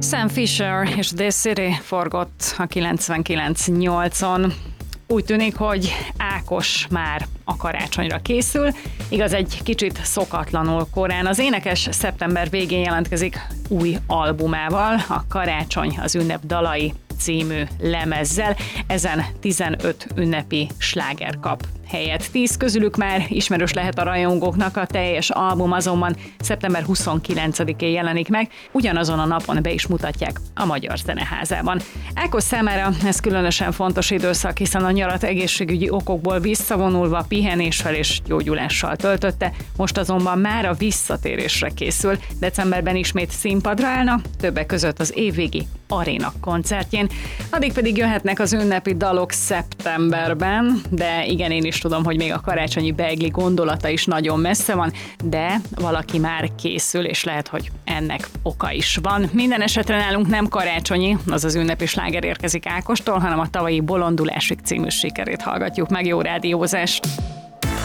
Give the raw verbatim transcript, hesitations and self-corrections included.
Sam Fisher és The City forgott a kilencvenkilenc nyolcon. Úgy tűnik, hogy Ákos már a karácsonyra készül, igaz, egy kicsit szokatlanul korán. Az énekes szeptember végén jelentkezik új albumával, a Karácsony az ünnep dalai című lemezzel. Ezen tizenöt ünnepi sláger kap helyet. Tíz közülük már ismerős lehet a rajongóknak, a teljes album azonban szeptember huszonkilencedikén jelenik meg, ugyanazon a napon be is mutatják a Magyar Zeneházában. Ákos számára ez különösen fontos időszak, hiszen a nyarat egészségügyi okokból visszavonulva pihenéssel és gyógyulással töltötte, most azonban már a visszatérésre készül. Decemberben ismét színpadra állna, többek között az évvégi Aréna koncertjén. Addig pedig jöhetnek az ünnepi dalok szeptemberben, de igen, én is tudom, hogy még a karácsonyi beigli gondolata is nagyon messze van, de valaki már készül, és lehet, hogy ennek oka is van. Minden esetre nálunk nem karácsonyi, azaz ünnepi sláger érkezik Ákostól, hanem a tavalyi Bolondulásig című sikerét hallgatjuk meg. Jó rádiózást!